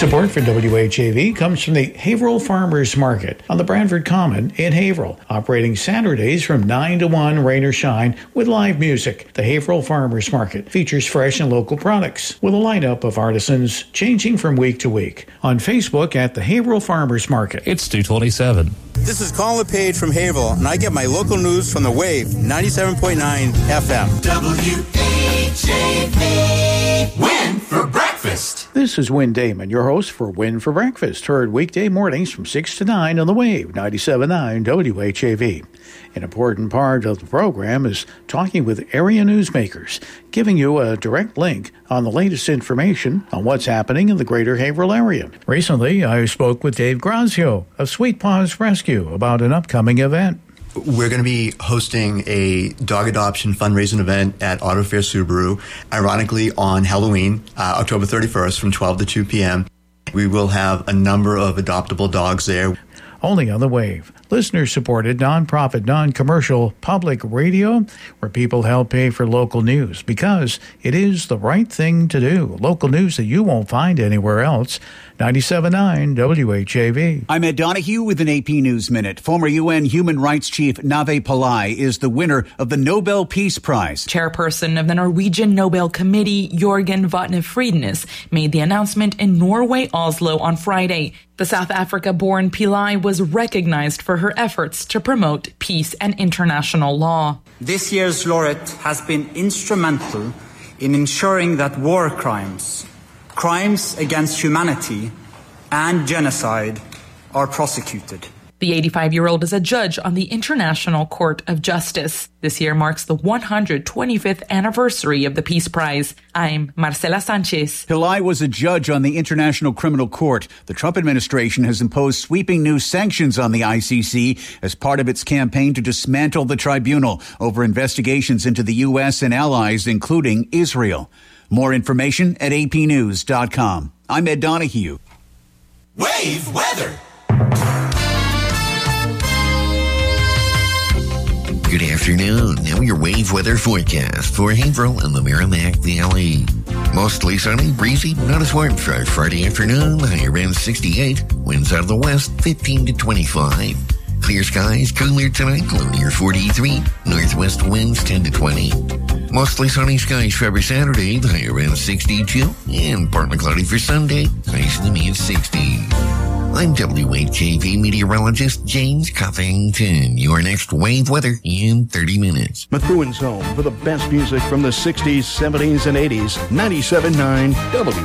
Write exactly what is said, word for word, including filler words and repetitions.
Support for W H A V comes from the Haverhill Farmers Market on the Bradford Common in Haverhill, operating Saturdays from nine to one, rain or shine, with live music. The Haverhill Farmers Market features fresh and local products with a lineup of artisans changing from week to week. On Facebook at the Haverhill Farmers Market. It's two twenty-seven. This is Colin LePage from Haverhill, and I get my local news from the Wave, ninety-seven point nine F M. W H A V. Win for breakfast. This is Win Damon, your host for Win for Breakfast, heard weekday mornings from six to nine on the Wave, ninety-seven point nine W H A V. An important part of the program is talking with area newsmakers, giving you a direct link on the latest information on what's happening in the greater Haverhill area. Recently, I spoke with Dave Grazio of Sweet Paws Rescue about an upcoming event. We're going to be hosting a dog adoption fundraising event at Auto Fair Subaru, ironically on Halloween, uh, October thirty-first from twelve to two p.m. We will have a number of adoptable dogs there. Only on the Wave, listener-supported, non-profit, non-commercial public radio where people help pay for local news because it is the right thing to do. Local news that you won't find anywhere else. ninety-seven point nine W H A V. I'm Ed Donahue with an A P News Minute. Former U N Human Rights Chief Nave Pillai is the winner of the Nobel Peace Prize. Chairperson of the Norwegian Nobel Committee, Jorgen Vatne Friednes, made the announcement in Norway, Oslo on Friday. The South Africa-born Pillai was recognized for her efforts to promote peace and international law. This year's laureate has been instrumental in ensuring that war crimes, crimes against humanity, and genocide are prosecuted. The eighty-five-year-old is a judge on the International Court of Justice. This year marks the one hundred twenty-fifth anniversary of the Peace Prize. I'm Marcela Sanchez. Pillai was a judge on the International Criminal Court. The Trump administration has imposed sweeping new sanctions on the I C C as part of its campaign to dismantle the tribunal over investigations into the U S and allies, including Israel. More information at A P news dot com. I'm Ed Donahue. Wave weather. Good afternoon. Now your wave weather forecast for Haverhill and the Merrimack Valley. Mostly sunny, breezy, not as warm for Friday afternoon. High around sixty-eight. Winds out of the west, fifteen to twenty-five. Clear skies, cooler tonight, low near forty-three. Northwest winds ten to twenty. Mostly sunny skies for every Saturday, high around sixty-two. And partly cloudy for Sunday, highs in the mid sixties. I'm W H A V meteorologist James Cuffington. Your next wave weather in thirty minutes. Methuen Zone for the best music from the sixties, seventies, and eighties. ninety-seven point nine W